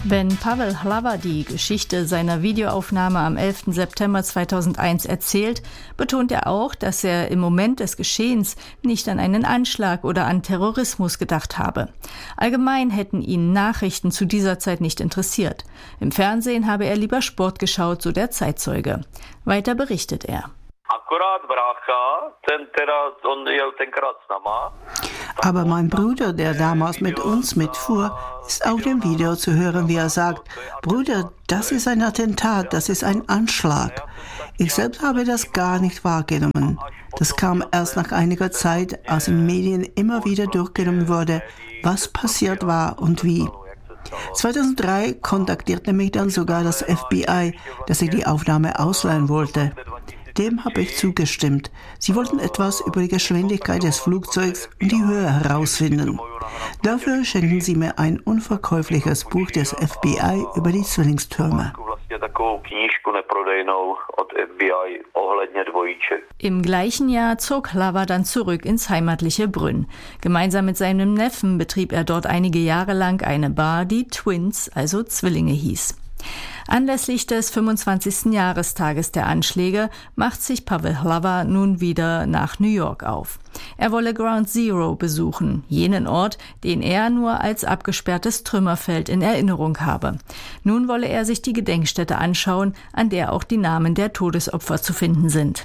Wenn Pavel Hlava die Geschichte seiner Videoaufnahme am 11. September 2001 erzählt, betont er auch, dass er im Moment des Geschehens nicht an einen Anschlag oder an Terrorismus gedacht habe. Allgemein hätten ihn Nachrichten zu dieser Zeit nicht interessiert. Im Fernsehen habe er lieber Sport geschaut, so der Zeitzeuge. Weiter berichtet er. Aber mein Bruder, der damals mit uns mitfuhr, ist auf dem Video zu hören, wie er sagt: Bruder, das ist ein Attentat, das ist ein Anschlag. Ich selbst habe das gar nicht wahrgenommen. Das kam erst nach einiger Zeit, als in Medien immer wieder durchgenommen wurde, was passiert war und wie. 2003 kontaktierte mich dann sogar das FBI, dass ich die Aufnahme ausleihen wollte. Dem habe ich zugestimmt. Sie wollten etwas über die Geschwindigkeit des Flugzeugs und die Höhe herausfinden. Dafür schenkten sie mir ein unverkäufliches Buch des FBI über die Zwillingstürme. Im gleichen Jahr zog Hlava dann zurück ins heimatliche Brünn. Gemeinsam mit seinem Neffen betrieb er dort einige Jahre lang eine Bar, die Twins, also Zwillinge, hieß. Anlässlich des 25. Jahrestages der Anschläge macht sich Pavel Hlava nun wieder nach New York auf. Er wolle Ground Zero besuchen, jenen Ort, den er nur als abgesperrtes Trümmerfeld in Erinnerung habe. Nun wolle er sich die Gedenkstätte anschauen, an der auch die Namen der Todesopfer zu finden sind.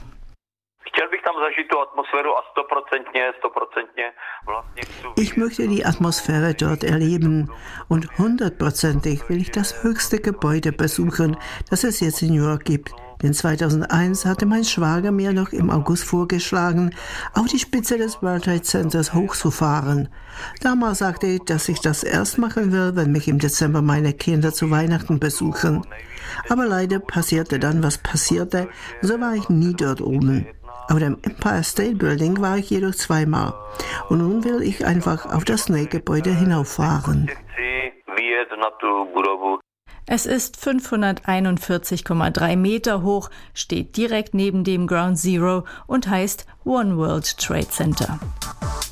Ich möchte die Atmosphäre dort erleben und 100%ig will ich das höchste Gebäude besuchen, das es jetzt in New York gibt. Denn 2001 hatte mein Schwager mir noch im August vorgeschlagen, auf die Spitze des World Trade Centers hochzufahren. Damals sagte ich, dass ich das erst machen will, wenn mich im Dezember meine Kinder zu Weihnachten besuchen. Aber leider passierte dann, was passierte, so war ich nie dort oben. Auf dem Empire State Building war ich jedoch zweimal. Und nun will ich einfach auf das neue Gebäude hinauffahren. Es ist 541,3 Meter hoch, steht direkt neben dem Ground Zero und heißt One World Trade Center.